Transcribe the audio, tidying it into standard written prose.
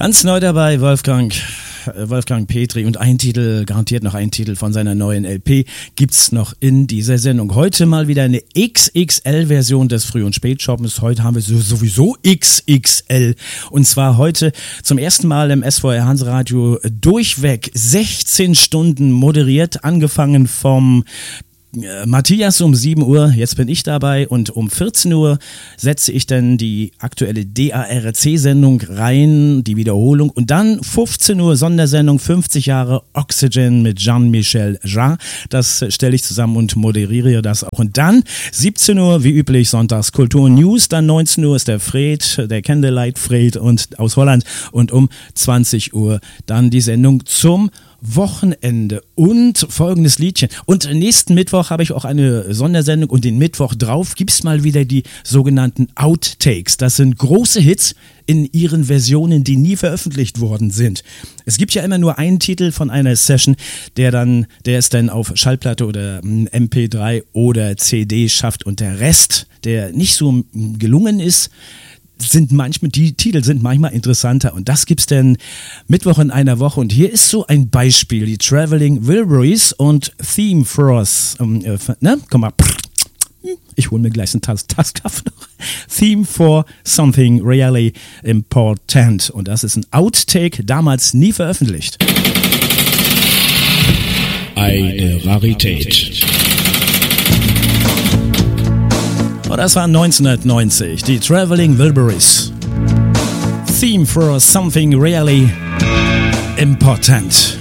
Ganz neu dabei, Wolfgang Petri, und ein Titel, garantiert noch ein Titel von seiner neuen LP, gibt's noch in dieser Sendung. Heute mal wieder eine XXL-Version des Früh- und Spätshoppens. Heute haben wir sowieso XXL. Und zwar heute zum ersten Mal im SWR Hanseradio durchweg 16 Stunden moderiert, angefangen vom Matthias um 7 Uhr, jetzt bin ich dabei, und um 14 Uhr setze ich dann die aktuelle DARC-Sendung rein, die Wiederholung, und dann 15 Uhr Sondersendung 50 Jahre Oxygen mit Jean-Michel Jarre. Das stelle ich zusammen und moderiere das auch. Und dann 17 Uhr, wie üblich, sonntags Kultur News, dann 19 Uhr ist der Fred, der Candlelight Fred und aus Holland, und um 20 Uhr dann die Sendung zum Wochenende und folgendes Liedchen. Und nächsten Mittwoch habe ich auch eine Sondersendung, und den Mittwoch drauf gibt's mal wieder die sogenannten Outtakes. Das sind große Hits in ihren Versionen, die nie veröffentlicht worden sind. Es gibt ja immer nur einen Titel von einer Session, der es dann auf Schallplatte oder MP3 oder CD schafft, und der Rest, der nicht so gelungen ist, die Titel sind manchmal interessanter, und das gibt's dann Mittwoch in einer Woche. Und hier ist so ein Beispiel, die Traveling Wilburys und Theme for Us, komm mal, ich hole mir gleich einen Tasskaffee noch. Theme for Something Really Important, und das ist ein Outtake, damals nie veröffentlicht. Eine Rarität. Und das war 1990, die Traveling Wilburys. Theme for Something Really Important.